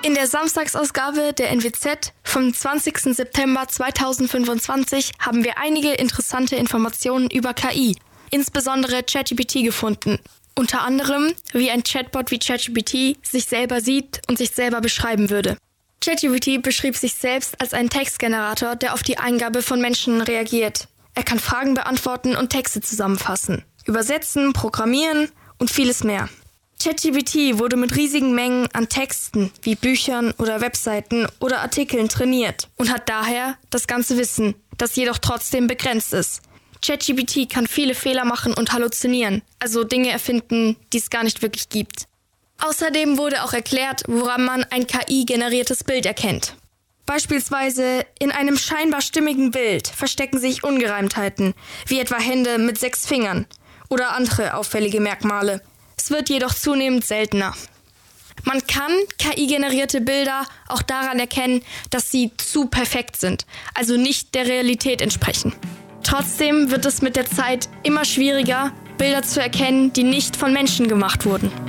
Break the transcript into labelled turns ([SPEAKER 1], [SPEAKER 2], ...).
[SPEAKER 1] In der Samstagsausgabe der NWZ vom 20. September 2025 haben wir einige interessante Informationen über KI, insbesondere ChatGPT, gefunden. Unter anderem, wie ein Chatbot wie ChatGPT sich selber sieht und sich selber beschreiben würde. ChatGPT beschrieb sich selbst als einen Textgenerator, der auf die Eingabe von Menschen reagiert. Er kann Fragen beantworten und Texte zusammenfassen, übersetzen, programmieren und vieles mehr. ChatGPT wurde mit riesigen Mengen an Texten wie Büchern oder Webseiten oder Artikeln trainiert und hat daher das ganze Wissen, das jedoch trotzdem begrenzt ist. ChatGPT kann viele Fehler machen und halluzinieren, also Dinge erfinden, die es gar nicht wirklich gibt. Außerdem wurde auch erklärt, woran man ein KI-generiertes Bild erkennt. Beispielsweise in einem scheinbar stimmigen Bild verstecken sich Ungereimtheiten, wie etwa Hände mit 6 Fingern oder andere auffällige Merkmale. Es wird jedoch zunehmend seltener. Man kann KI-generierte Bilder auch daran erkennen, dass sie zu perfekt sind, also nicht der Realität entsprechen. Trotzdem wird es mit der Zeit immer schwieriger, Bilder zu erkennen, die nicht von Menschen gemacht wurden.